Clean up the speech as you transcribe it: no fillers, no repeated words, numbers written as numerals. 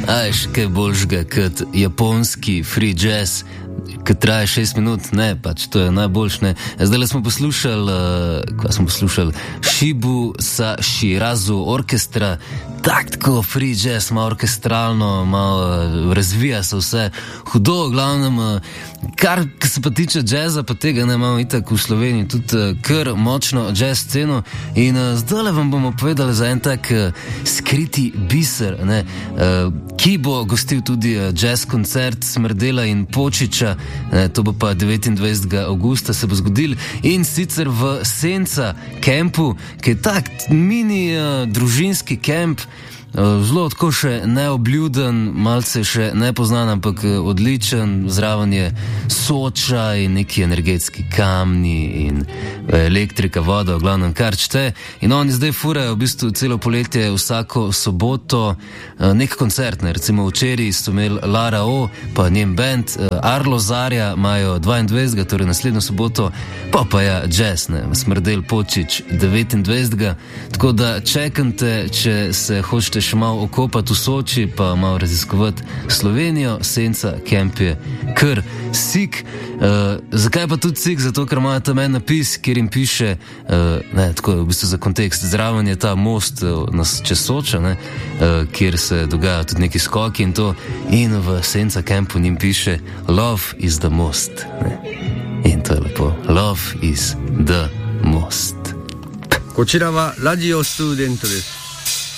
Aj, še kaj boljšega kot japonski free jazz, ki traja 6 minut, ne, pač to je najboljš, ne. Zdaj smo poslušali Shibu sa Shirazu orkestra, tako free jazz, malo orkestralno, malo razvija se vse, hudo, v glavnem, kar se pa tiče jazza, pa tega ne imamo itak v Sloveniji, tudi kar močno jazz sceno in zdaj vam bomo povedali za en tak skriti biser, ne, ki bo gostil tudi jazz koncert Smrdela in Počiča, to bo pa 29. augusta se bo zgodil in sicer v Senca kempu, ki je tak mini družinski kemp, zelo tako še neobljuden, malce še nepoznan, ampak odličen, zraven je Soča in neki energetski kamni in elektrika, voda, v glavnem kar čte. In oni zdaj furajo v bistvu celo poletje vsako soboto nek koncert, ne, recimo včeraj so imeli Lara O, pa njen band, Arlo Zarja imajo 22. torej naslednjo soboto, pa je jazz, ne, Smrdel Počič 29. Tako da čekajte, če se hočete še malo okopati v Soči, pa malo raziskovati Slovenijo, Senca kemp je kar sik. Zakaj pa tudi sik? Zato, ker imajo tam en napis, kjer jim piše, ne, tako v bistvu za kontekst, zraven je ta most čez Soča, ne, kjer se dogajajo tudi neki skoki in to, in v Senca kempu njim piše Love is the most, ne. In to je lepo. Love is the most. こちらはラジオストゥーデントです。